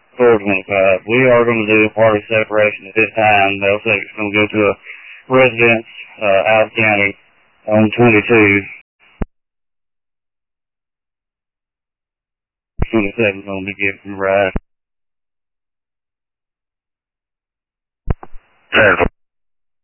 425. We are going to do a party separation at this time. They'll say it's going to go to a residence out of county on 22. 27 is going to be given from ride.